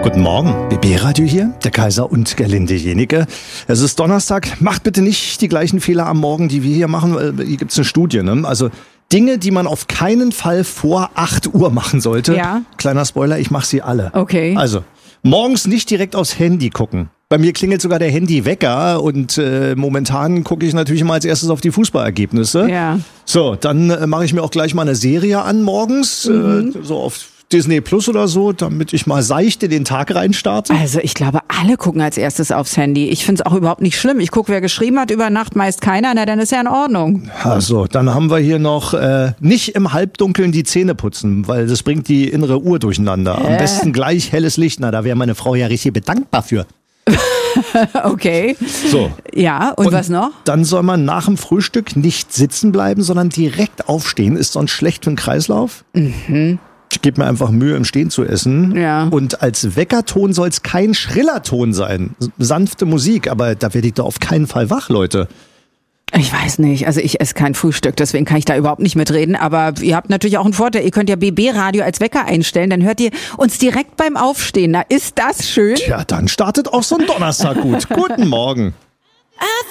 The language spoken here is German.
Guten Morgen, BB-Radio hier, der Kaiser und Gerlinde Jenike. Es ist Donnerstag, macht bitte nicht die gleichen Fehler am Morgen, die wir hier machen, weil hier gibt's eine Studie, ne? Also Dinge, die man auf keinen Fall vor 8 Uhr machen sollte. Ja. Kleiner Spoiler, ich mache sie alle. Okay. Also, morgens nicht direkt aufs Handy gucken. Bei mir klingelt sogar der Handywecker und momentan gucke ich natürlich immer als erstes auf die Fußballergebnisse. Ja. So, dann mache ich mir auch gleich mal eine Serie an morgens, so auf Disney Plus oder so, damit ich mal seicht in den Tag reinstarte. Also ich glaube, alle gucken als erstes aufs Handy. Ich finde es auch überhaupt nicht schlimm. Ich gucke, wer geschrieben hat, über Nacht meist keiner, na dann ist ja in Ordnung. Also, dann haben wir hier noch nicht im Halbdunkeln die Zähne putzen, weil das bringt die innere Uhr durcheinander. Am besten gleich helles Licht, na da wäre meine Frau ja richtig bedankbar für. Okay. So. Ja, und was noch? Dann soll man nach dem Frühstück nicht sitzen bleiben, sondern direkt aufstehen. Ist sonst schlecht für den Kreislauf. Ich gebe mir einfach Mühe, im Stehen zu essen. Ja. Und als Weckerton soll es kein schriller Ton sein. Sanfte Musik, aber da werde ich doch auf keinen Fall wach, Leute. Ich weiß nicht, also ich esse kein Frühstück, deswegen kann ich da überhaupt nicht mitreden, aber ihr habt natürlich auch einen Vorteil, ihr könnt ja BB-Radio als Wecker einstellen, dann hört ihr uns direkt beim Aufstehen, na ist das schön? Tja, dann startet auch so ein Donnerstag gut. Guten Morgen.